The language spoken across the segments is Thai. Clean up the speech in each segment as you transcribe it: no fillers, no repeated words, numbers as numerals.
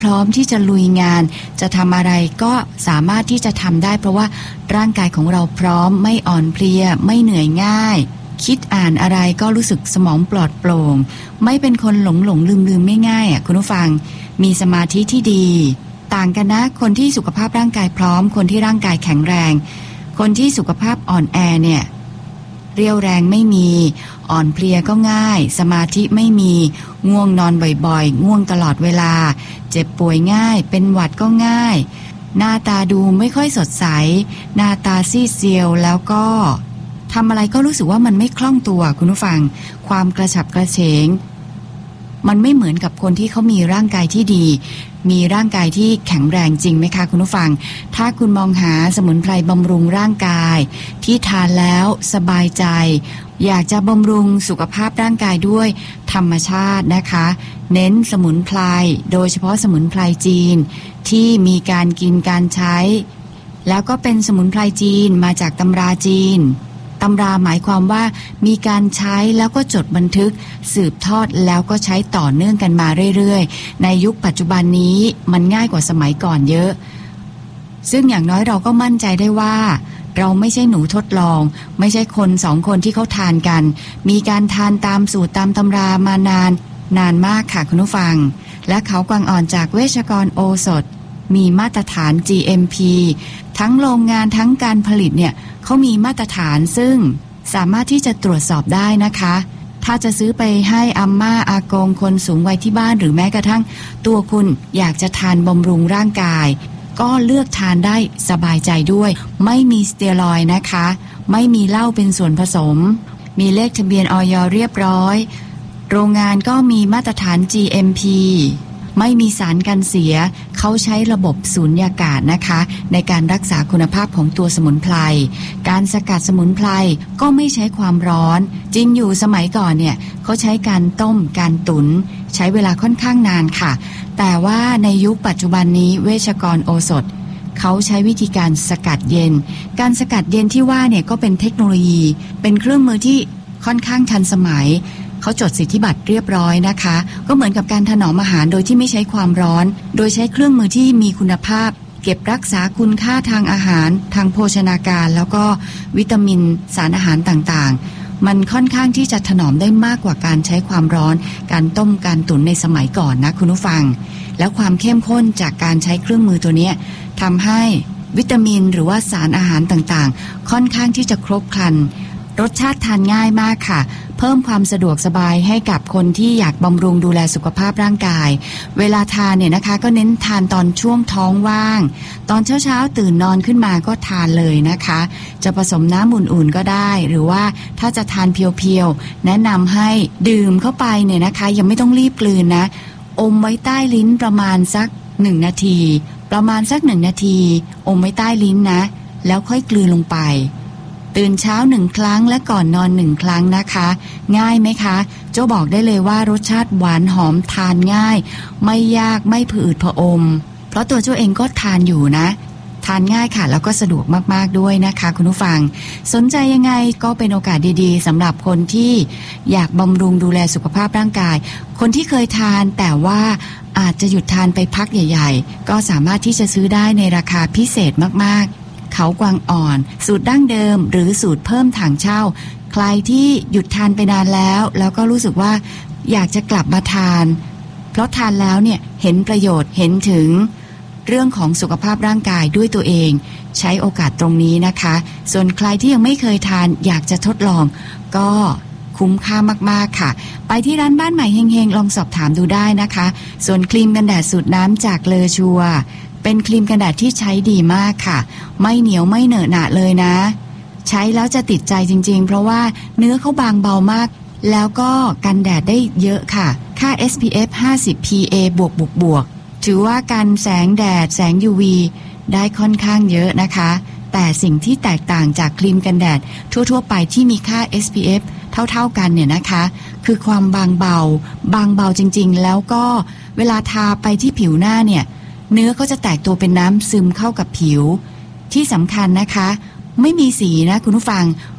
พร้อมที่จะลุยงานจะทำอะไรก็สามารถที่จะทำได้เพราะว่าร่างกายของเราพร้อมไม่อ่อนเพลียไม่เหนื่อยง่ายคิดอ่านอะไรก็รู้สึกสมองปลอดโปร่งไม่เป็นคนหลงลืมไม่ง่ายคุณผู้ฟังมีสมาธิที่ดีต่างกันนะคนที่สุขภาพร่างกายพร้อมคนที่ร่างกายแข็งแรงคนที่สุขภาพอ่อนแอเนี่ยเรี่ยวแรงไม่มีอ่อนเพลียก็ง่ายสมาธิไม่มีง่วงนอนบ่อยๆง่วงตลอดเวลาเจ็บป่วยง่ายเป็นหวัดก็ง่ายหน้าตาดูไม่ค่อยสดใสหน้าตาซีดเซียวแล้วก็ทำอะไรก็รู้สึกว่ามันไม่คล่องตัวคุณผู้ฟังความกระฉับกระเฉงมันไม่เหมือนกับคนที่เขามีร่างกายที่ดีมีร่างกายที่แข็งแรงจริงไหมคะคุณผู้ฟังถ้าคุณมองหาสมุนไพรบำรุงร่างกายที่ทานแล้วสบายใจอยากจะบำรุงสุขภาพร่างกายด้วยธรรมชาตินะคะเน้นสมุนไพรโดยเฉพาะสมุนไพรจีนที่มีการกินการใช้แล้วก็เป็นสมุนไพรจีนมาจากตำราจีนตำราหมายความว่ามีการใช้แล้วก็จดบันทึกสืบทอดแล้วก็ใช้ต่อเนื่องกันมาเรื่อยๆในยุคปัจจุบันนี้มันง่ายกว่าสมัยก่อนเยอะซึ่งอย่างน้อยเราก็มั่นใจได้ว่าเราไม่ใช่หนูทดลองไม่ใช่คนสองคนที่เขาทานกันมีการทานตามสูตรตามตำรามานานมากค่ะคุณผู้ฟังและเขากวางอ่อนจากเวชกรโอสถมีมาตรฐาน GMP ทั้งโรงงานทั้งการผลิตเนี่ยเขามีมาตรฐานซึ่งสามารถที่จะตรวจสอบได้นะคะถ้าจะซื้อไปให้อาม่าอากงคนสูงวัยที่บ้านหรือแม้กระทั่งตัวคุณอยากจะทานบำรุงร่างกายก็เลือกทานได้สบายใจด้วยไม่มีสเตียรอยด์นะคะไม่มีเหล้าเป็นส่วนผสมมีเลขทะเบียนอย.เรียบร้อยโรงงานก็มีมาตรฐาน GMP ไม่มีสารกันเสียเขาใช้ระบบสูญญากาศนะคะในการรักษาคุณภาพของตัวสมุนไพรการสกัดสมุนไพรก็ไม่ใช้ความร้อนจริงอยู่สมัยก่อนเนี่ยเขาใช้การต้มการตุ๋นใช้เวลาค่อนข้างนานค่ะแต่ว่าในยุคปัจจุบันนี้เวชกรโอสถเขาใช้วิธีการสกัดเย็นการสกัดเย็นที่ว่าเนี่ยก็เป็นเทคโนโลยีเป็นเครื่องมือที่ค่อนข้างทันสมัยเขาจดสิทธิบัตรเรียบร้อยนะคะก็เหมือนกับการถนอมอาหารโดยที่ไม่ใช้ความร้อนโดยใช้เครื่องมือที่มีคุณภาพเก็บรักษาคุณค่าทางอาหารทางโภชนาการแล้วก็วิตามินสารอาหารต่างๆมันค่อนข้างที่จะถนอมได้มากกว่าการใช้ความร้อนการต้มการตุ๋นในสมัยก่อนนะคุณผู้ฟังแล้วความเข้มข้นจากการใช้เครื่องมือตัวนี้ทำให้วิตามินหรือว่าสารอาหารต่างๆค่อนข้างที่จะครบครันรสชาติทานง่ายมากค่ะเพิ่มความสะดวกสบายให้กับคนที่อยากบำรุงดูแลสุขภาพร่างกายเวลาทานเนี่ยนะคะก็เน้นทานตอนช่วงท้องว่างตอนเช้าตื่นนอนขึ้นมาก็ทานเลยนะคะจะผสมน้ำอุ่นๆก็ได้หรือว่าถ้าจะทานเพียวๆแนะนำให้ดื่มเข้าไปเนี่ยนะคะยังไม่ต้องรีบกลืนนะอมไว้ใต้ลิ้นประมาณสัก1 นาทีประมาณสัก1 นาทีอมไว้ใต้ลิ้นนะแล้วค่อยกลืนลงไปตื่นเช้า1 ครั้งและก่อนนอน1 ครั้งนะคะง่ายไหมคะโจ้บอกได้เลยว่ารสชาติหวานหอมทานง่ายไม่ยากไม่ผืดผอมเพราะตัวโจ้เองก็ทานอยู่นะทานง่ายค่ะแล้วก็สะดวกมากๆด้วยนะคะคุณผู้ฟังสนใจยังไงก็เป็นโอกาสดีๆสำหรับคนที่อยากบำรุงดูแลสุขภาพร่างกายคนที่เคยทานแต่ว่าอาจจะหยุดทานไปพักใหญ่ๆก็สามารถที่จะซื้อได้ในราคาพิเศษมากๆเขากวางอ่อนสูตรดั้งเดิมหรือสูตรเพิ่มถังเช่าใครที่หยุดทานไปนานแล้วก็รู้สึกว่าอยากจะกลับมาทานเพราะทานแล้วเนี่ยเห็นประโยชน์เห็นถึงเรื่องของสุขภาพร่างกายด้วยตัวเองใช้โอกาสตรงนี้นะคะส่วนใครที่ยังไม่เคยทานอยากจะทดลองก็คุ้มค่ามากๆค่ะไปที่ร้านบ้านใหม่เฮงๆลองสอบถามดูได้นะคะส่วนครีมกันแดดสูตรน้ำจากเลอชัวเป็นครีมกันแดดที่ใช้ดีมากค่ะไม่เหนียวไม่เหนอะหนะเลยนะใช้แล้วจะติดใจจริงๆเพราะว่าเนื้อเขาบางเบามากแล้วก็กันแดดได้เยอะค่ะค่า SPF 50 PA บวกถือว่ากันแสงแดดแสง UV ได้ค่อนข้างเยอะนะคะแต่สิ่งที่แตกต่างจากครีมกันแดดทั่วๆไปที่มีค่า SPF เท่าๆกันเนี่ยนะคะคือความบางเบาจริงๆแล้วก็เวลาทาไปที่ผิวหน้าเนี่ยเนื้อเขาจะแตกตัวเป็นน้ำซึมเข้ากับผิวที่สำคัญนะคะไม่มีสีนะคุณผู้ฟัง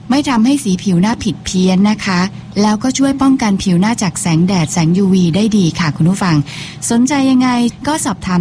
ไม่ทำให้สีผิวหน้าผิดเพี้ยนนะคะแล้วก็ช่วยป้องกันผิวหน้าจากแสงแดดแสง UV ได้ดีค่ะคุณผู้ฟังสนใจยังไงก็สอบถาม